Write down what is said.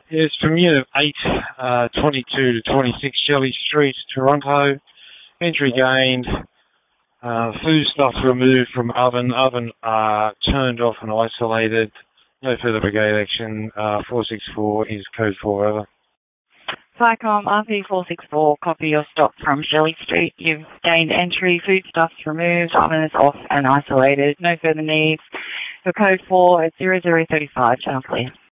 Yes, from Unit 8, 22 to 26 Shelley Street, Toronto. Entry gained. Food stuff removed from oven. Oven turned off and isolated. No further brigade action. 464 is code 4 over. SciComm RP464, copy your stop from Shelley Street. You've gained entry, foodstuffs removed, oven is off and isolated. No further needs. For code 4 at 0035, channel clear.